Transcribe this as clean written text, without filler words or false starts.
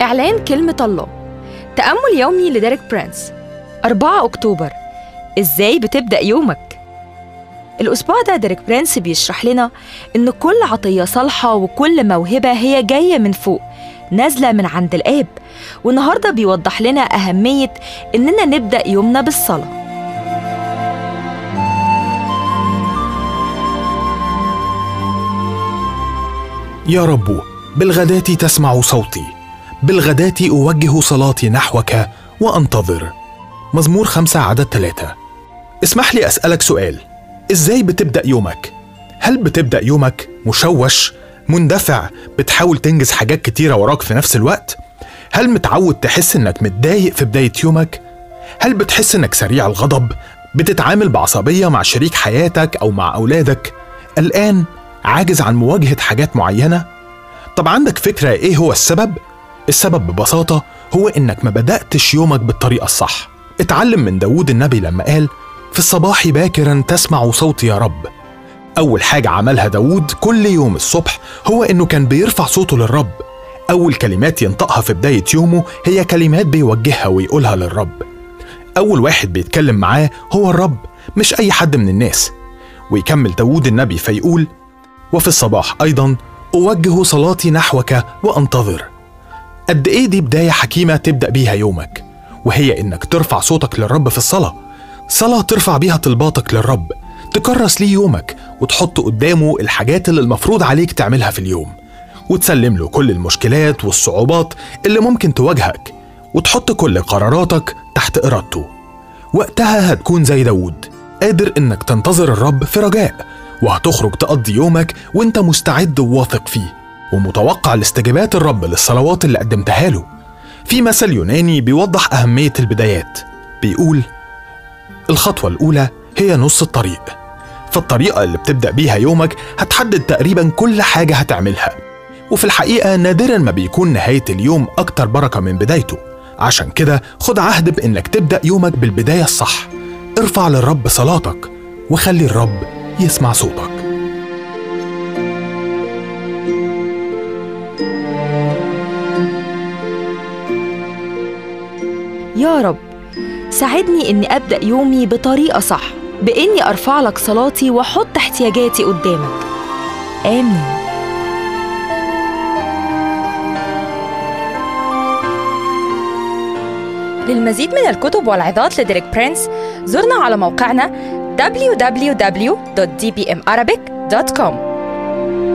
إعلان كلمة الله. تأمل يومي لديريك برينس. 4 أكتوبر. إزاي بتبدأ يومك؟ الأسبوع ده ديريك برينس بيشرح لنا إن كل عطية صالحة وكل موهبة هي جاية من فوق، نازلة من عند الآب. والنهاردة بيوضح لنا أهمية إننا نبدأ يومنا بالصلاة. يا رب، بالغداة تسمع صوتي، بالغداة أوجه صلاتي نحوك وأنتظر. مزمور 5 عدد 3. اسمح لي أسألك سؤال، إزاي بتبدأ يومك؟ هل بتبدأ يومك مشوش، مندفع، بتحاول تنجز حاجات كتيرة وراك في نفس الوقت؟ هل متعود تحس إنك متضايق في بداية يومك؟ هل بتحس إنك سريع الغضب، بتتعامل بعصبية مع شريك حياتك أو مع أولادك؟ الآن عاجز عن مواجهة حاجات معينة؟ طب عندك فكرة إيه هو السبب؟ السبب ببساطة هو إنك ما بدأتش يومك بالطريقة الصح. اتعلم من داود النبي لما قال: في الصباح باكرا تسمع صوتي يا رب. أول حاجة عملها داود كل يوم الصبح هو إنه كان بيرفع صوته للرب. أول كلمات ينطقها في بداية يومه هي كلمات بيوجهها ويقولها للرب. أول واحد بيتكلم معاه هو الرب، مش أي حد من الناس. ويكمل داود النبي فيقول: وفي الصباح أيضا أوجه صلاتي نحوك وأنتظر. قد إيه دي بداية حكيمة تبدأ بيها يومك، وهي إنك ترفع صوتك للرب في الصلاة. صلاة ترفع بيها طلباتك للرب، تكرس ليه يومك وتحط قدامه الحاجات اللي المفروض عليك تعملها في اليوم، وتسلم له كل المشكلات والصعوبات اللي ممكن تواجهك، وتحط كل قراراتك تحت إرادته. وقتها هتكون زي داود، قادر إنك تنتظر الرب في رجاء، وهتخرج تقضي يومك وانت مستعد وواثق فيه، ومتوقع لاستجابات الرب للصلوات اللي قدمتها له. في مثل يوناني بيوضح أهمية البدايات، بيقول: الخطوة الأولى هي نص الطريق. فالطريقة اللي بتبدأ بيها يومك هتحدد تقريبا كل حاجة هتعملها، وفي الحقيقة نادرا ما بيكون نهاية اليوم أكتر بركة من بدايته. عشان كده خد عهد بإنك تبدأ يومك بالبداية الصح. ارفع للرب صلاتك وخلي الرب يسمع صوتك. يا رب، ساعدني إني أبدأ يومي بطريقة صح، بإني أرفع لك صلاتي وأحط احتياجاتي قدامك. آمين. للمزيد من الكتب والعظات لديريك برينس زرنا على موقعنا www.dbmarabic.com.